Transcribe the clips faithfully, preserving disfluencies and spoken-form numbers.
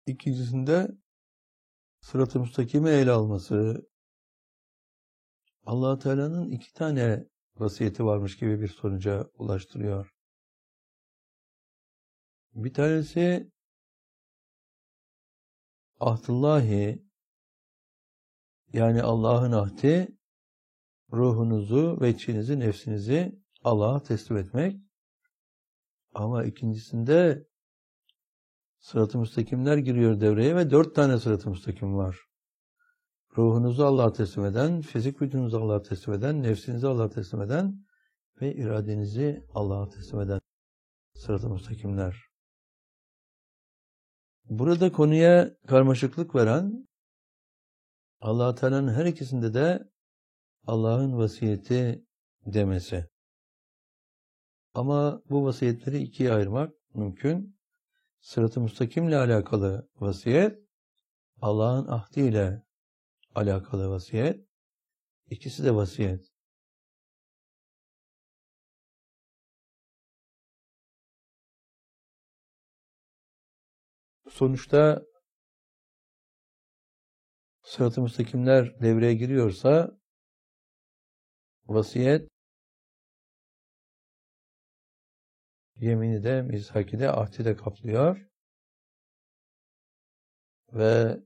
İkincisinde sırat-ı müstakimi ele alması. Allah Teala'nın iki tane vasiyeti varmış gibi bir sonuca ulaştırıyor. Bir tanesi ahdullahi, yani Allah'ın ahdi, ruhunuzu ve içinizi, nefsinizi Allah'a teslim etmek. Ama ikincisinde sırat-ı müstakimler giriyor devreye ve dört tane sırat-ı müstakim var. Ruhunuzu Allah'a teslim eden, fizik vücudunuzu Allah'a teslim eden, nefsinizi Allah'a teslim eden ve iradenizi Allah'a teslim eden sırat-ı müstakimler. Burada konuya karmaşıklık veren, Allah Teala'nın her ikisinde de Allah'ın vasiyeti demesi. Ama bu vasiyetleri ikiye ayırmak mümkün. Sırat-ı müstakimle alakalı vasiyet, Allah'ın ahdiyle alakalı vasiyet. İkisi de vasiyet. Sonuçta sırat-ı müstakimler devreye giriyorsa vasiyet yemini de, mizhaki de, ahdi de kaplıyor. Ve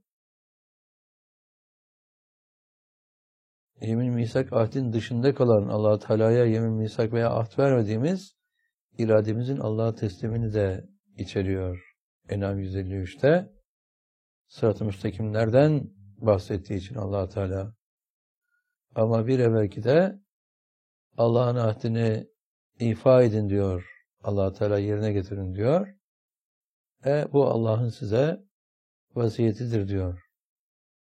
yemin, misak, ahdin dışında kalan, Allah Teala'ya yemin, misak veya ahd vermediğimiz irademizin Allah'a teslimini de içeriyor. En'am yüz elli üçte sırat-ı müstakimlerden bahsettiği için Allah Teala. Ama bir evvelki de Allah'ın ahdini ifa edin diyor. Allah Teala yerine getirin diyor. E bu Allah'ın size vasiyetidir diyor.